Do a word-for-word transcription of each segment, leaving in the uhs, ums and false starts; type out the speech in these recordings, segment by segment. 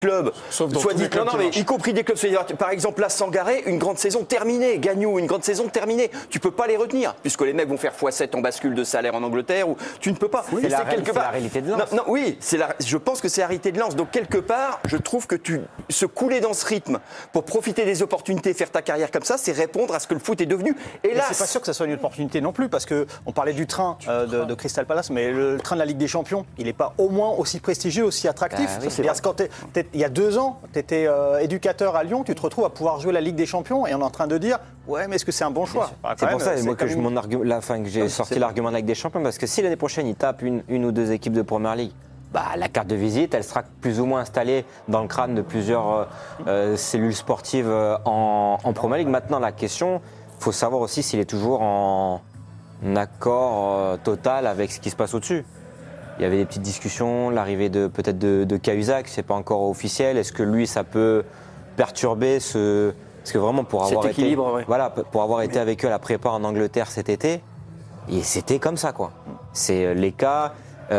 clubs, Sauf dans soit tous dit, les clubs non, non, qui mais marchent. y compris des clubs fédératifs. Par exemple, là, Sangaré, une grande saison terminée. Gagnou, une grande saison terminée. Tu peux pas les retenir, puisque les mecs vont faire fois sept en bascule de salaire en Angleterre, ou tu ne peux pas. Oui, Et c'est la, quelque c'est part... la réalité de Lens. Non, non, oui, c'est la... je pense que c'est la réalité de Lens. Donc, quelque part, je trouve que tu se couler dans ce rythme pour profiter des opportunités, faire ta carrière comme ça, c'est répondre à ce que le foot est devenu. Hélas. C'est pas sûr que ça soit une opportunité non plus, parce qu'on parlait du train euh, de, de Crystal Palace, mais le, le train de la Ligue des Champions, il n'est pas au moins aussi prestigieux, aussi attractif. Bah, oui, c'est parce que quand t'es, t'es, il y a deux ans, tu étais euh, éducateur à Lyon, tu te retrouves à pouvoir jouer la Ligue des Champions, et on est en train de dire, ouais, mais est-ce que c'est un bon choix? Bah, C'est quand pour même, ça c'est moi, que, je, une... mon argument, la, fin, que j'ai Ouais, sorti c'est... l'argument de la Ligue des Champions, parce que si l'année prochaine il tape une, une ou deux équipes de Premier League, bah, la carte de visite, elle sera plus ou moins installée dans le crâne de plusieurs euh, euh, cellules sportives euh, en, en Premier League. Maintenant, la question, il faut savoir aussi s'il est toujours en accord euh, total avec ce qui se passe au-dessus. Il y avait des petites discussions, l'arrivée de peut-être de, de Cahuzac, c'est pas encore officiel. Est-ce que lui, ça peut perturber ce... Parce que vraiment, pour avoir Cet été, équilibre, ouais. voilà, pour avoir été avec eux à la prépa en Angleterre cet été, et c'était comme ça, quoi. C'est les cas,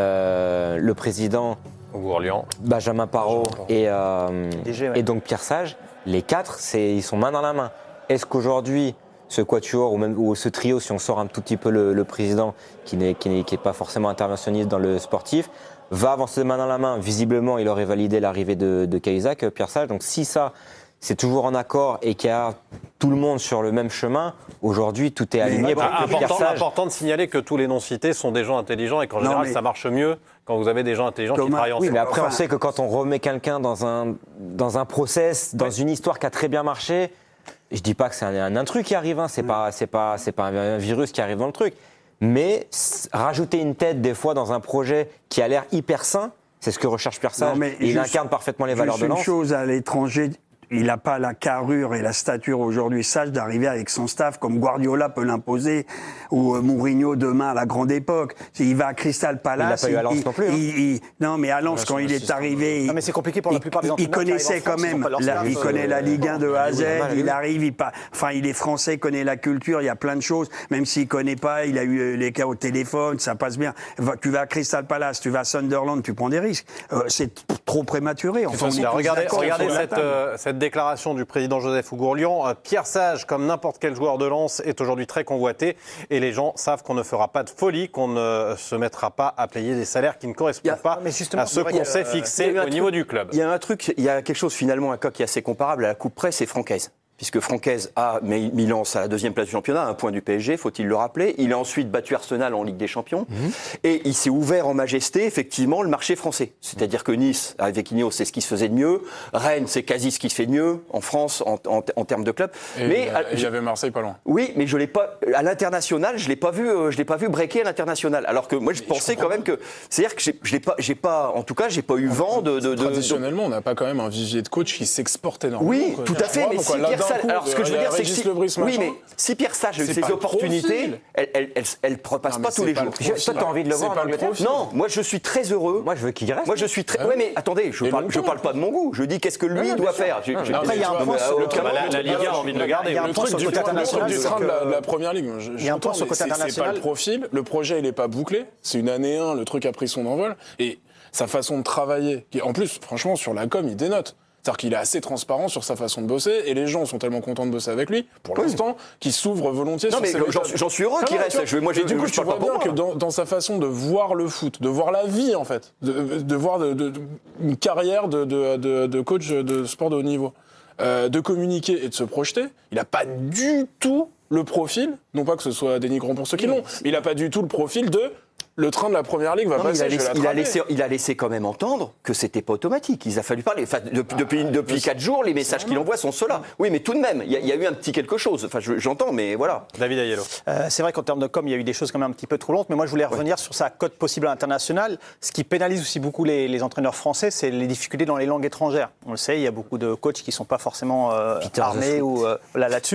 euh, le président Gourlian. Benjamin Parot et, euh, D G, ouais. et donc Pierre Sage, les quatre, c'est, ils sont main dans la main. Est-ce qu'aujourd'hui, ce quatuor ou même ou ce trio, si on sort un tout petit peu le, le président qui n'est, qui n'est, qui est pas forcément interventionniste dans le sportif, va avancer de main dans la main? Visiblement, il aurait validé l'arrivée de, de Cahuzac, Pierre Sage. Donc si ça, c'est toujours en accord et qu'il y a tout le monde sur le même chemin, aujourd'hui, tout est aligné pour que Pierre Important, Sage... important de signaler que tous les noms cités sont des gens intelligents et qu'en Non, général, mais- ça marche mieux quand vous avez des gens intelligents Thomas, qui travaillent Oui, ensemble. mais après, Enfin- on sait que quand on remet quelqu'un dans un, dans un process, dans une histoire qui a très bien marché, je dis pas que c'est un, un intrus qui arrive, hein, c'est pas, c'est pas, c'est pas un virus qui arrive dans le truc, mais s- rajouter une tête des fois dans un projet qui a l'air hyper sain, c'est ce que recherche Pierre Sage, Non, mais et il juste- incarne parfaitement les valeurs Juste de une Lens. chose, à l'étranger, il n'a pas la carrure et la stature aujourd'hui Sage d'arriver avec son staff comme Guardiola peut l'imposer ou euh, Mourinho demain à la grande époque. Il va à Crystal Palace. Il l'a pas eu à Lens non plus, hein. il- il- non, mais à Lens, quand il est arrivé, Non, mais c'est compliqué pour la il- plupart des il, il entraîneurs qui connaissait arrivent en quand France, ils même, ont pas leur la- staff, il euh, connaît la Ligue un de A à Z, oui, oui, oui. il arrive, il pas, enfin il est français, connaît la culture, il y a plein de choses, même s'il connaît pas, il a eu euh, les cas au téléphone, ça passe bien. Va- Tu vas à Crystal Palace, tu vas à Sunderland, tu prends des risques. Euh, c'est t- trop prématuré. Enfin, on est tous Regardez, d'accord regardez sur la cette, table. euh, cette déclaration du président Joseph Gourlian. Euh, Pierre Sage, comme n'importe quel joueur de Lens, est aujourd'hui très convoité et les gens savent qu'on ne fera pas de folie, qu'on ne se mettra pas à payer des salaires qui ne correspondent Il y a- pas mais justement, à ce c'est vrai qu'on que, s'est euh, il y fixé a eu un au niveau truc- du club. Il y a un truc, il y a quelque chose finalement, un cas qui est assez comparable à la Coupe Presse, c'est Francaise. Puisque Francaise a mis Milan à la deuxième place du championnat, un point du P S G, faut-il le rappeler. Il a ensuite battu Arsenal en Ligue des Champions. Mmh. Et il s'est ouvert en majesté, effectivement, le marché français. C'est-à-dire que Nice, avec Ineos, c'est ce qui se faisait de mieux. Rennes, c'est quasi ce qui se fait de mieux en France, en, en, en termes de club. Et mais il y, a, il y avait Marseille pas loin. Oui, mais je l'ai pas à l'international, je l'ai pas vu, euh, je l'ai pas vu breaker à l'international. Alors que moi, je Mais pensais je quand même que, c'est-à-dire que j'ai, je l'ai pas, j'ai pas, en tout cas, j'ai pas eu vent de. de, de Traditionnellement, on n'a pas quand même un vivier de coach qui s'exporte énormément. Oui, quoi. tout à fait. Mais si Pierre Sage, alors ce que je veux dire, c'est que si, oui, mais si Pierre Sage a eu C'est ces pas le opportunités, profil. elle, elle, elle, elle repasse Non, mais pas c'est tous les pas jours. le profil. Je- toi, t'as envie de le C'est voir en pas le Angleterre profil. Non, moi je suis très heureux. Moi, je veux qu'il reste. Moi je suis très. Ah ouais, oui. mais attendez, je Et parle, je longtemps. parle pas de mon goût. Je dis qu'est-ce que lui non, doit bien sûr. faire. J'ai- Non, j'ai- mais après, il y a un tu point vois, sur le le truc- Bah, la, la Ligue un a envie de le garder. Il y a un Le point truc sur le du côté train, le truc international, du c'est train de que- la, de la première ligue. Je, Il y a un point j'entends, sur le mais côté c'est- c'est pas international. le profil. Le projet, il est pas bouclé. C'est une année un. Le truc a pris son envol. Et sa façon de travailler, qui, en plus, franchement, sur la com, il dénote. C'est-à-dire qu'il est assez transparent sur sa façon de bosser et les gens sont tellement contents de bosser avec lui, pour l'instant, qu'ils s'ouvrent volontiers Non, sur mais ses j'en, méthodes. j'en suis heureux Non, qu'il non, reste. tu vois. Je, moi, je, et du coup, je tu parle vois pas pour bien moi. que dans, dans sa façon de voir le foot, de voir la vie, en fait, de, de voir de, de- de- une carrière de, de, de, de coach de sport de haut niveau, euh, de communiquer et de se projeter, il n'a pas du tout le profil, non pas que ce soit dénigrant pour ceux qui l'ont, mais il n'a pas du tout le profil de le train de la première ligue va Non, mais il, passer, a je vais laissé, il, a l'attraper. laissé, il a laissé quand même entendre que c'était pas automatique. Il a fallu parler. Enfin, depuis, depuis, depuis quatre jours, les messages qu'il envoie sont ceux-là. Oui, mais tout de même, il y, a, il y a eu un petit quelque chose. Enfin, je- j'entends, mais voilà. David Ayello. Euh, c'est vrai qu'en termes de com, il y a eu des choses quand même un petit peu trop lentes, mais moi je voulais revenir sur sa cote possible à l'international. Ce qui pénalise aussi beaucoup les, les entraîneurs français, c'est les difficultés dans les langues étrangères. On le sait, il y a beaucoup de coachs qui ne sont pas forcément euh, Peter armés the ou euh, là, là-dessus.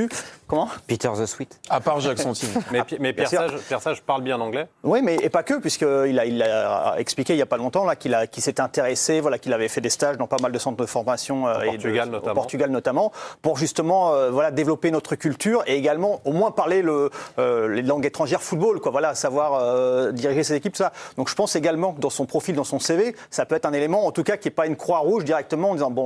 Comment ? Peter the Sweet. À part Jacques Santini. Mais, mais Pierre, sûr. Sage, Pierre Sage parle bien anglais. Oui, mais et pas que, puisqu'il a, il a expliqué il n'y a pas longtemps là, qu'il a, qu'il s'était intéressé, voilà, qu'il avait fait des stages dans pas mal de centres de formation euh, Au et Portugal de, notamment. au Portugal notamment, pour justement euh, voilà, développer notre culture et également au moins parler le, euh, les langues étrangères football, quoi, voilà, savoir euh, diriger ses équipes, ça. Donc je pense également que dans son profil, dans son C V, ça peut être un élément, en tout cas, qui n'est pas une croix rouge directement en disant bon,